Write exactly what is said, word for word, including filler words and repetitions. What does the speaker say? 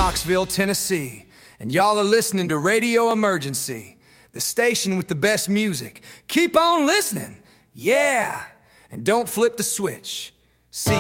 Knoxville, Tennessee, and y'all are listening to Radio Emergency, the station with the best music. Keep on listening, yeah, and don't flip the switch. See